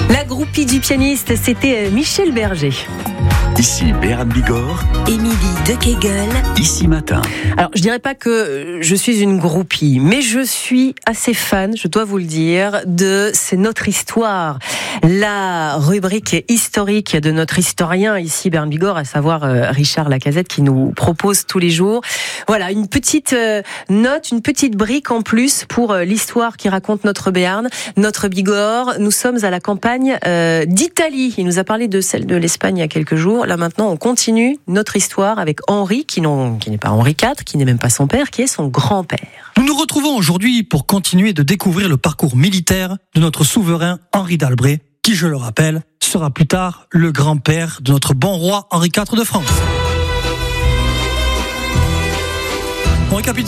La groupie du pianiste, c'était Michel Berger. Ici Béarn Bigorre, Émilie de Kegel, Ici Matin. Alors, je dirais pas que je suis une groupie, mais je suis assez fan, je dois vous le dire, de C'est notre histoire. La rubrique historique de notre historien ici, Béarn Bigorre, à savoir Richard Lacazette, qui nous propose tous les jours. Voilà, une petite note, une petite brique en plus pour l'histoire qui raconte notre Béarn, notre Bigorre. Nous sommes à la campagne d'Italie. Il nous a parlé de celle de l'Espagne il y a quelques jours. Là maintenant, on continue notre histoire avec Henri, qui n'est pas Henri IV, qui n'est même pas son père, qui est son grand-père. Nous nous retrouvons aujourd'hui pour continuer de découvrir le parcours militaire de notre souverain Henri d'Albret, qui, je le rappelle, sera plus tard le grand-père de notre bon roi Henri IV de France. On récapitule ?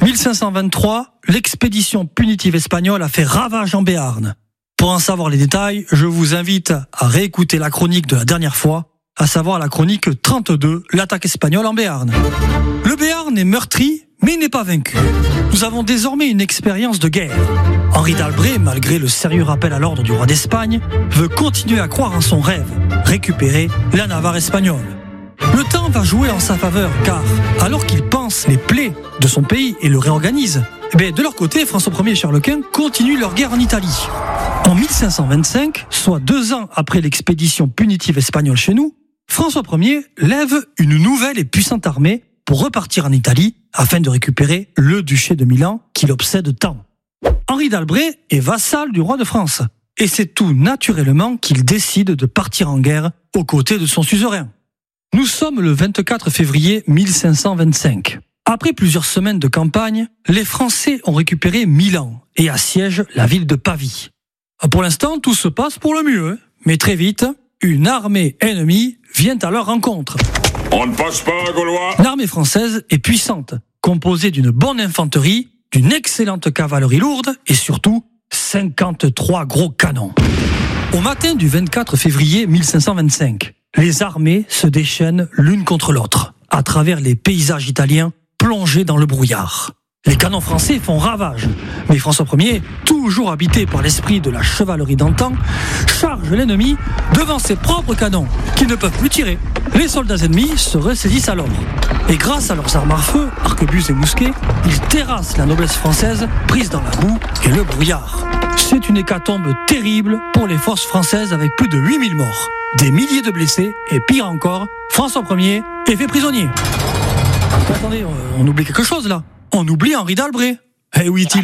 1523, l'expédition punitive espagnole a fait ravage en Béarn. Pour en savoir les détails, je vous invite à réécouter la chronique de la dernière fois, à savoir la chronique 32, l'attaque espagnole en Béarn. Le Béarn est meurtri, mais il n'est pas vaincu. Nous avons désormais une expérience de guerre. Henri d'Albret, malgré le sérieux rappel à l'ordre du roi d'Espagne, veut continuer à croire en son rêve, récupérer la Navarre espagnole. Le temps va jouer en sa faveur, car alors qu'il pense les plaies de son pays et le réorganise, de leur côté, François Ier et Charles Quint continuent leur guerre en Italie. En 1525, soit 2 ans après l'expédition punitive espagnole chez nous, François Ier lève une nouvelle et puissante armée pour repartir en Italie afin de récupérer le duché de Milan qui l'obsède tant. Henri d'Albret est vassal du roi de France et c'est tout naturellement qu'il décide de partir en guerre aux côtés de son suzerain. Nous sommes le 24 février 1525. Après plusieurs semaines de campagne, les Français ont récupéré Milan et assiègent la ville de Pavie. Pour l'instant, tout se passe pour le mieux, mais très vite, une armée ennemie vient à leur rencontre. On ne passe pas, Gaulois. L'armée française est puissante, composée d'une bonne infanterie, d'une excellente cavalerie lourde et surtout 53 gros canons. Au matin du 24 février 1525, les armées se déchaînent l'une contre l'autre, à travers les paysages italiens plongés dans le brouillard. Les canons français font ravage, mais François Ier, toujours habité par l'esprit de la chevalerie d'antan, charge l'ennemi devant ses propres canons, qui ne peuvent plus tirer. Les soldats ennemis se ressaisissent alors, et grâce à leurs armes à feu, arquebuses et mousquets, ils terrassent la noblesse française, prise dans la boue et le brouillard. C'est une hécatombe terrible pour les forces françaises avec plus de 8000 morts, des milliers de blessés, et pire encore, François Ier est fait prisonnier. Attendez, on oublie quelque chose là. On oublie Henri d'Albret. Eh où est-il ?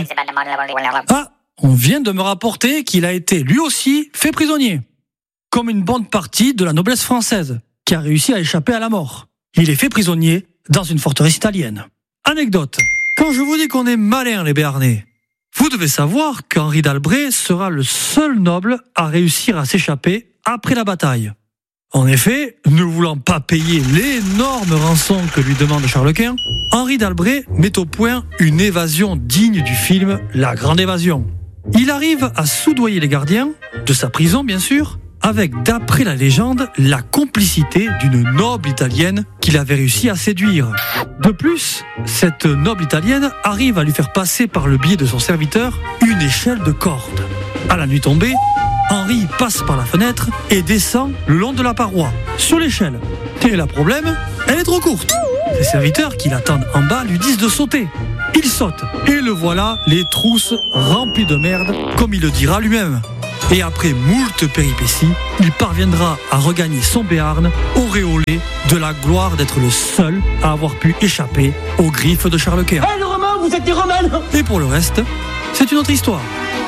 Ah, on vient de me rapporter qu'il a été lui aussi fait prisonnier. Comme une bonne partie de la noblesse française, qui a réussi à échapper à la mort. Il est fait prisonnier dans une forteresse italienne. Anecdote, quand je vous dis qu'on est malins les Béarnais, vous devez savoir qu'Henri d'Albret sera le seul noble à réussir à s'échapper après la bataille. En effet, ne voulant pas payer l'énorme rançon que lui demande Charles Quint, Henri d'Albret met au point une évasion digne du film La Grande Évasion. Il arrive à soudoyer les gardiens, de sa prison bien sûr, avec, d'après la légende, la complicité d'une noble italienne qu'il avait réussi à séduire. De plus, cette noble italienne arrive à lui faire passer par le biais de son serviteur une échelle de corde. À la nuit tombée, Henri passe par la fenêtre et descend le long de la paroi, sur l'échelle. Et le problème, elle est trop courte. Ses serviteurs qui l'attendent en bas lui disent de sauter. Il saute, et le voilà, les trousses remplies de merde, comme il le dira lui-même. Et après moult péripéties, il parviendra à regagner son Béarn, auréolé de la gloire d'être le seul à avoir pu échapper aux griffes de Charles Quint. Hey, le Romain, vous êtes des Romains! Et pour le reste, c'est une autre histoire.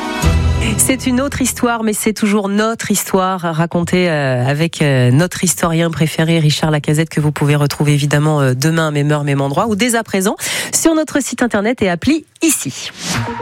C'est une autre histoire, mais c'est toujours notre histoire racontée avec notre historien préféré, Richard Lacazette, que vous pouvez retrouver évidemment demain, même heure, même endroit, ou dès à présent, sur notre site internet et appli ici.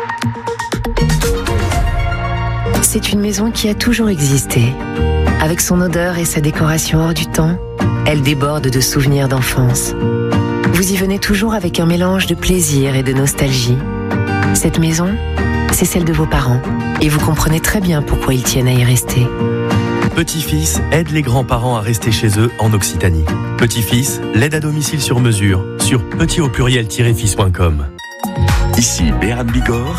C'est une maison qui a toujours existé. Avec son odeur et sa décoration hors du temps, elle déborde de souvenirs d'enfance. Vous y venez toujours avec un mélange de plaisir et de nostalgie. Cette maison, c'est celle de vos parents. Et vous comprenez très bien pourquoi ils tiennent à y rester. Petit-fils aide les grands-parents à rester chez eux en Occitanie. Petit-fils l'aide à domicile sur mesure sur petit-au-pluriel-fils.com. Ici Béarn Bigorre,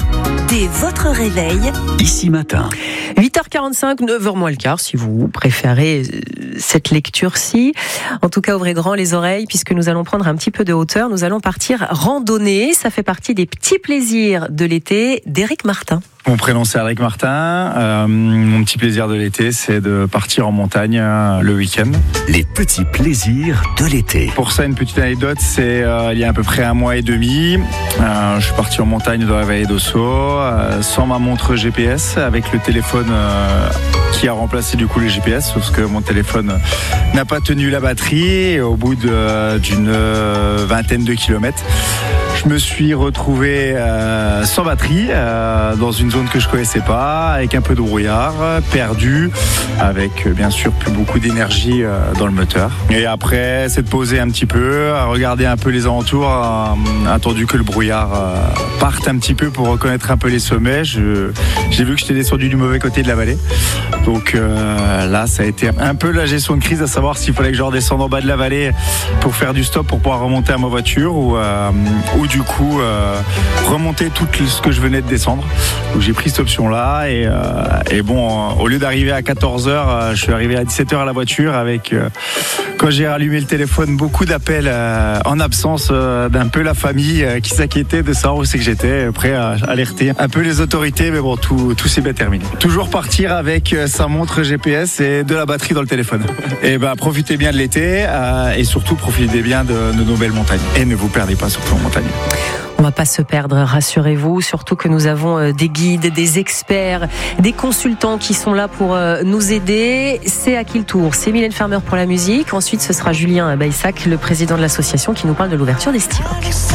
dès votre réveil. Ici Matin. 8h45, 9h moins le quart, si vous préférez cette lecture-ci. En tout cas, ouvrez grand les oreilles, puisque nous allons prendre un petit peu de hauteur. Nous allons partir randonner. Ça fait partie des petits plaisirs de l'été d'Éric Martin. Mon prénom c'est Éric Martin. Mon petit plaisir de l'été, c'est de partir en montagne le week-end. Les petits plaisirs de l'été. Pour ça, une petite anecdote, c'est il y a à peu près 1 mois et demi. Je suis parti en montagne dans la vallée d'Ossau, sans ma montre GPS, avec le téléphone qui a remplacé du coup le GPS, parce que mon téléphone n'a pas tenu la batterie. Et au bout d'une vingtaine de kilomètres, je me suis retrouvé sans batterie, dans une zone que je connaissais pas, avec un peu de brouillard, perdu, avec bien sûr plus beaucoup d'énergie dans le moteur. Et après, c'est de poser un petit peu, à regarder un peu les alentours, attendu que le brouillard parte un petit peu pour reconnaître un peu les sommets. J'ai vu que j'étais descendu du mauvais côté de la vallée. Donc là, ça a été un peu la gestion de crise, à savoir s'il fallait que je redescende en bas de la vallée pour faire du stop pour pouvoir remonter à ma voiture ou du coup remonter tout ce que je venais de descendre. Donc j'ai pris cette option là et bon, au lieu d'arriver à 14h, je suis arrivé à 17h à la voiture avec quand j'ai rallumé le téléphone, beaucoup d'appels en absence d'un peu la famille qui s'inquiétait de savoir où c'est que j'étais, prêt à alerter un peu les autorités, mais bon, tout s'est bien terminé. Toujours partir avec sa montre GPS et de la batterie dans le téléphone. Et profitez bien de l'été et surtout profitez bien de nos belles montagnes. Et ne vous perdez pas surtout en montagne. On va pas se perdre, rassurez-vous, surtout que nous avons des guides, des experts, des consultants qui sont là pour nous aider. C'est à qui le tour? C'est Mylène Farmer pour la musique. Ensuite, ce sera Julien Baissac, le président de l'association, qui nous parle de l'ouverture des Stivox.